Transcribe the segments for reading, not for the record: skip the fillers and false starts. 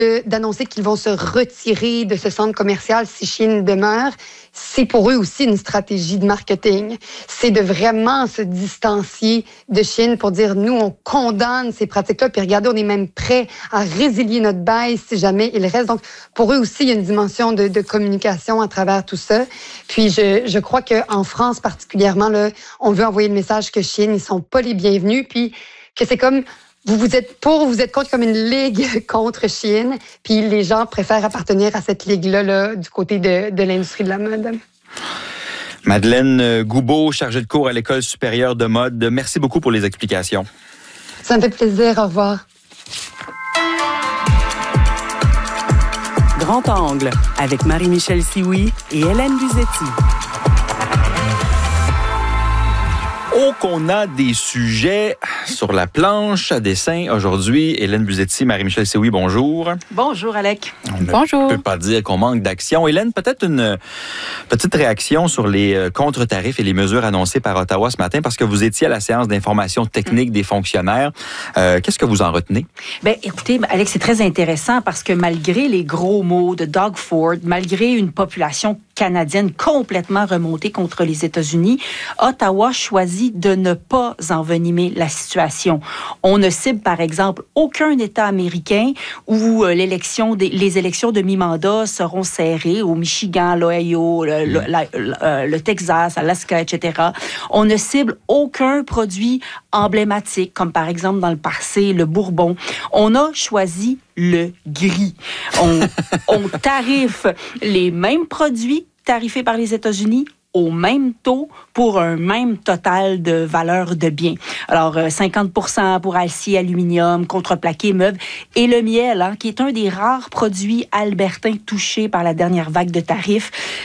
d'annoncer qu'ils vont se retirer de ce centre commercial si Shein demeure, c'est pour eux aussi une stratégie de marketing. C'est de vraiment se distancier de Shein pour dire, nous, on condamne ces pratiques-là, puis regardez, on est même prêt à résilier notre bail si jamais il reste. Donc, pour eux aussi, il y a une dimension de communication à travers tout ça. Puis, je crois qu'en France particulièrement, là, on veut envoyer le message que Shein, ils sont pas les bienvenus, puis que c'est comme... Vous êtes pour ou vous êtes contre, comme une ligue contre Shein, puis les gens préfèrent appartenir à cette ligue-là là, du côté de l'industrie de la mode. Madeleine Goubeau, chargée de cours à l'École supérieure de mode. Merci beaucoup pour les explications. Ça me fait plaisir. Au revoir. Grand Angle avec Marie-Michel Sioui et Hélène Buzetti. Oh, qu'on a des sujets sur la planche à dessin aujourd'hui. Hélène Buzetti, Marie-Michel Sioui, bonjour. Bonjour, Alec. On ne peut pas dire qu'on manque d'action. Hélène, peut-être une petite réaction sur les contre-tarifs et les mesures annoncées par Ottawa ce matin, parce que vous étiez à la séance d'information technique des fonctionnaires. Qu'est-ce que vous en retenez? Bien, écoutez, Alex, c'est très intéressant parce que malgré les gros mots de Doug Ford, malgré une population canadienne complètement remontée contre les États-Unis, Ottawa choisit de ne pas envenimer la situation. On ne cible, par exemple, aucun État américain où les élections de mi-mandat seront serrées, au Michigan, l'Ohio, le Texas, Alaska, etc. On ne cible aucun produit emblématique, comme par exemple dans le passé, le Bourbon. On a choisi le gris. On tarife les mêmes produits tarifés par les États-Unis au même taux pour un même total de valeur de biens. Alors, 50% pour acier, aluminium, contreplaqué, meubles et le miel, qui est un des rares produits albertains touchés par la dernière vague de tarifs.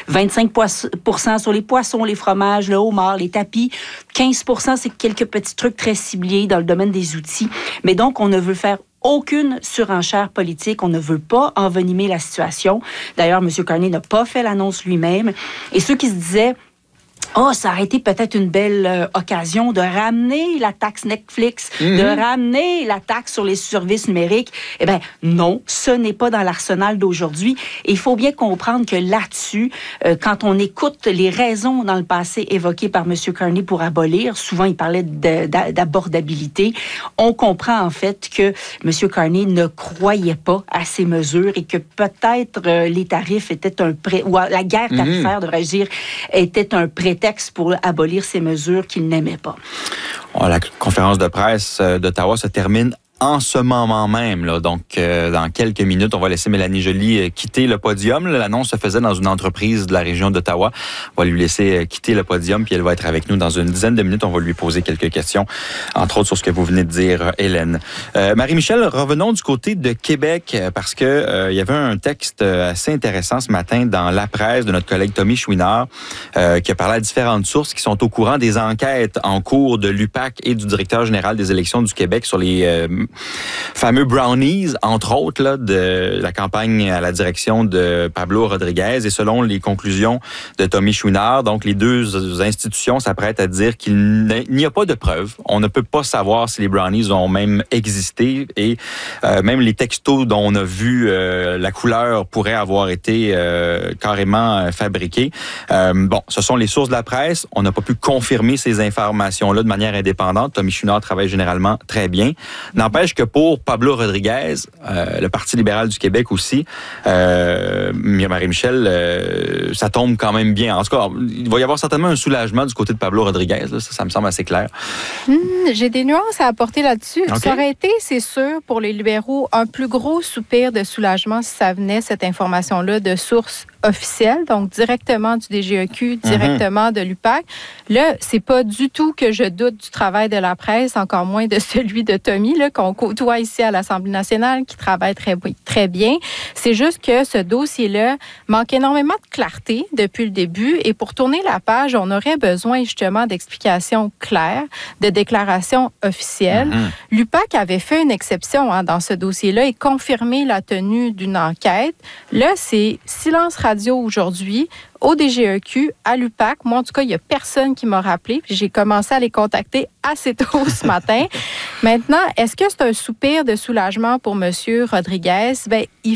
25% sur les poissons, les fromages, le homard, les tapis. 15%, c'est quelques petits trucs très ciblés dans le domaine des outils. Mais donc, on ne veut faire aucune surenchère politique. On ne veut pas envenimer la situation. D'ailleurs, M. Carney n'a pas fait l'annonce lui-même. Et ceux qui se disaient ça aurait été peut-être une belle occasion de ramener la taxe Netflix, de ramener la taxe sur les services numériques. Eh bien, non, ce n'est pas dans l'arsenal d'aujourd'hui. Et il faut bien comprendre que là-dessus, quand on écoute les raisons dans le passé évoquées par M. Carney pour abolir, souvent il parlait d'abordabilité, on comprend en fait que M. Carney ne croyait pas à ces mesures et que peut-être les tarifs étaient ou la guerre tarifaire, devrais-je dire, était un prétexte pour abolir ces mesures qu'il n'aimait pas. La conférence de presse d'Ottawa se termine en ce moment même. Là. Donc, dans quelques minutes, on va laisser Mélanie Joly quitter le podium. L'annonce se faisait dans une entreprise de la région d'Ottawa. On va lui laisser quitter le podium, puis elle va être avec nous dans une dizaine de minutes. On va lui poser quelques questions, entre autres sur ce que vous venez de dire, Hélène. Marie-Michel, revenons du côté de Québec, parce que il y avait un texte assez intéressant ce matin dans La Presse de notre collègue Tommy Chouinard, qui a parlé à différentes sources qui sont au courant des enquêtes en cours de l'UPAC et du directeur général des élections du Québec sur les fameux brownies, entre autres, là, de la campagne à la direction de Pablo Rodriguez. Et selon les conclusions de Tommy Chouinard, donc les deux institutions s'apprêtent à dire qu'il n'y a pas de preuves. On ne peut pas savoir si les brownies ont même existé et même les textos dont on a vu la couleur pourrait avoir été carrément fabriquée. Ce sont les sources de la presse. On n'a pas pu confirmer ces informations-là de manière indépendante. Tommy Chouinard travaille généralement très bien. N'empêche que pour Pablo Rodriguez, le Parti libéral du Québec aussi, Marie-Michel, ça tombe quand même bien. En tout cas, il va y avoir certainement un soulagement du côté de Pablo Rodriguez. Là, ça me semble assez clair. J'ai des nuances à apporter là-dessus. Okay. Ça aurait été, c'est sûr, pour les libéraux, un plus gros soupir de soulagement si ça venait, cette information-là, de source officielle, donc directement du DGEQ, directement de l'UPAC. Là, c'est pas du tout que je doute du travail de la presse, encore moins de celui de Tommy, là, qu'on côtoie ici à l'Assemblée nationale, qui travaille très, très bien. C'est juste que ce dossier-là manque énormément de clarté depuis le début et pour tourner la page, on aurait besoin justement d'explications claires, de déclarations officielles. L'UPAC avait fait une exception dans ce dossier-là et confirmé la tenue d'une enquête. Là, c'est silence radio aujourd'hui. Au DGEQ, à l'UPAC. Moi, en tout cas, il n'y a personne qui m'a rappelé. Puis j'ai commencé à les contacter assez tôt ce matin. Maintenant, est-ce que c'est un soupir de soulagement pour M. Rodriguez? Bien, il